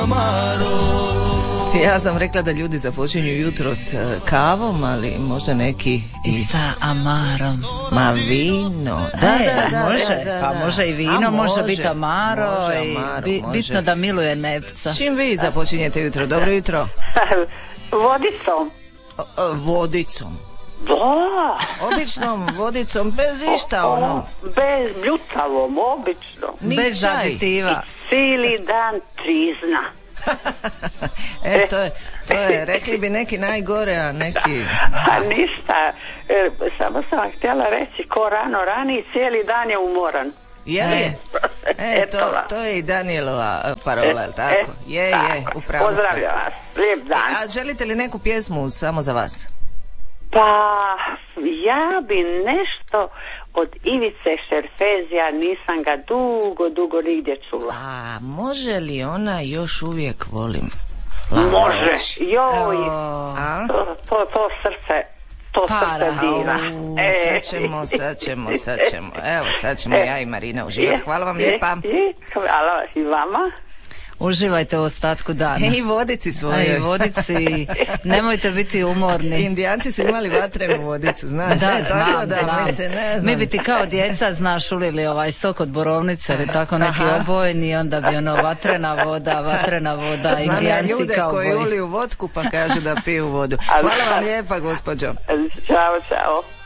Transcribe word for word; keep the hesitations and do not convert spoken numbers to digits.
Ja sam rekla da ljudi započinju jutro s kavom, ali možda neki i sa amarom. Ma vino. Da, e, da, da, može, da, da, da. pa može i vino, A, može, može biti amaro, može, i amaro, bi, može. bitno da miluje nepca. Čim vi započinjete jutro? Dobro jutro. Vodicom. O, o, vodicom. Da. Običnom vodicom, bez išta o, ono. O, bez bljutavom, obično. Ni bez čaj. aditiva. Cijeli dan trizna. E, to je, to je, rekli bi neki najgore, a neki... A ništa, e, samo sam htjela reći, ko rano rani, cijeli dan je umoran. Je li? E, e to, to je i Danielova parola, e, tako? E, je, je, upravo ste. Pozdravljam vas, lijep dan. A želite li neku pjesmu samo za vas? Pa, ja bi nešto od Ivice Šerfezija, nisam ga dugo, dugo nigdje čula. A može li ona još uvijek volim? Može, joj, a? To, to, to srce, to Para. srce diva. Au, E. sad ćemo, sad ćemo, sad ćemo. Evo, sad ćemo ja i Marina uživati. Hvala vam lijepa. Hvala i vama. Uživajte u ostatku dana. I vodici svoje. I vodici, nemojte biti umorni. Indijanci su imali vatrenu vodicu, znaš? Da, e, znam, da, znam. Mi, se ne znam. Mi bi ti kao djeca, znaš, ulili ovaj sok od borovnice ili tako neki Aha. obojni, onda bi ono vatrena voda, vatrena voda, znam Indijanci ja ljude kao koji boji. uliju vodku pa kažu da piju vodu. Hvala vam lijepa, gospođo. Ćao, čao.